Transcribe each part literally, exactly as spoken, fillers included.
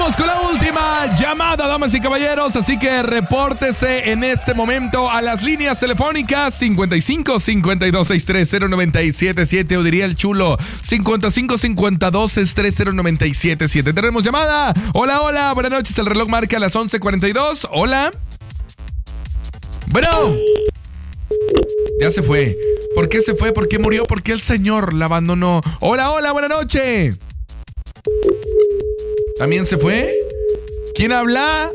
Vamos con la última llamada, damas y caballeros, así que repórtese en este momento a las líneas telefónicas cincuenta y cinco, cincuenta y dos, sesenta y tres, cero noventa y siete siete, o diría el chulo cincuenta y cinco, cincuenta y dos, sesenta y tres, cero noventa y siete siete. Tenemos llamada. Hola, hola, buenas noches, el reloj marca a las once cuarenta y dos. Hola. Bueno. Ya se fue. ¿Por qué se fue? ¿Por qué murió? ¿Por qué el señor la abandonó? Hola, hola, buenas noches. ¿También se fue? ¿Quién habla?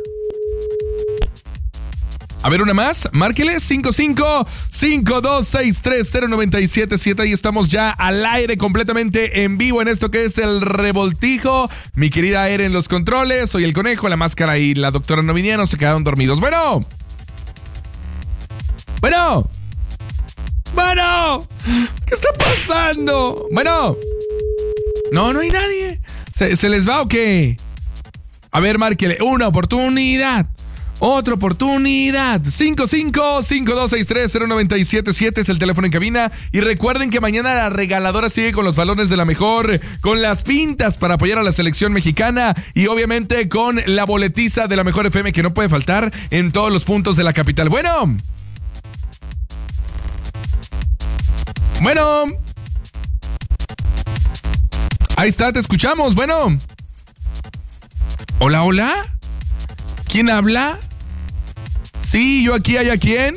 A ver, una más. Márquele cinco cinco, cinco dos seis tres, cero noventa y siete siete. Ahí estamos ya al aire, completamente en vivo en esto que es el revoltijo. Mi querida Ere en los controles. Soy el conejo, la máscara y la doctora no vinieron, se quedaron dormidos. Bueno. Bueno. Bueno. ¿Qué está pasando? Bueno. No, no hay nadie. ¿Se, ¿Se les va o qué? A ver, márquele. Una oportunidad. Otra oportunidad. cinco cinco, cinco dos seis tres, cero noventa y siete siete es el teléfono en cabina. Y recuerden que mañana la regaladora sigue con los balones de la mejor, con las pintas para apoyar a la selección mexicana y obviamente con la boletiza de la mejor F M que no puede faltar en todos los puntos de la capital. Bueno. Bueno. Ahí está, te escuchamos. Bueno. Hola, hola. ¿Quién habla? Sí, yo aquí, ¿hay a quién?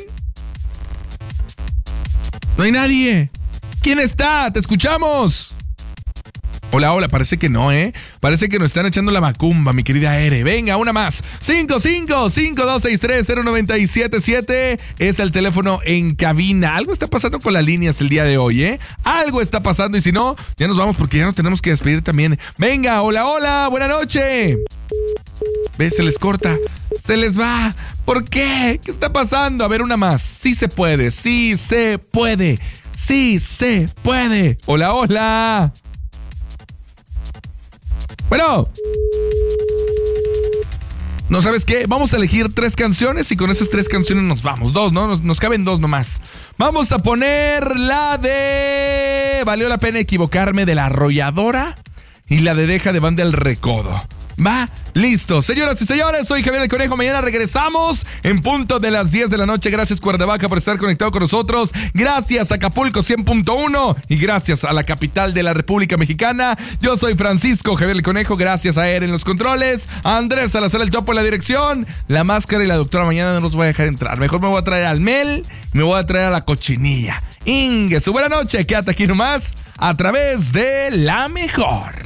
No hay nadie. ¿Quién está? Te escuchamos. Hola, hola, parece que no, ¿eh? Parece que nos están echando la macumba, mi querida Ere. Venga, una más. cinco cinco, cinco dos seis tres, cero noventa y siete siete es el teléfono en cabina. Algo está pasando con las líneas el día de hoy, ¿eh? Algo está pasando y si no, ya nos vamos porque ya nos tenemos que despedir también. Venga, hola, hola, buena noche. ¿Ves? Se les corta. Se les va. ¿Por qué? ¿Qué está pasando? A ver, una más. Sí se puede, sí se puede. Sí se puede. Hola, hola. Bueno. ¿No sabes qué? Vamos a elegir tres canciones y con esas tres canciones nos vamos. Dos, ¿no? Nos, nos caben dos nomás. Vamos a poner la de... Valió la pena equivocarme, de La Arrolladora, y la de Deja de Banda El Recodo. Va, listo. Señoras y señores, soy Javier el Conejo. Mañana regresamos en punto de las diez de la noche. Gracias, Cuernavaca, por estar conectado con nosotros. Gracias, Acapulco cien punto uno. Y gracias a la capital de la República Mexicana. Yo soy Francisco Javier el Conejo. Gracias a él en los controles. A Andrés Salazar el Topo en la dirección. La máscara y la doctora mañana no nos voy a dejar entrar. Mejor me voy a traer al Mel. Me voy a traer a la cochinilla. Inge, su buena noche. Quédate aquí nomás a través de La Mejor.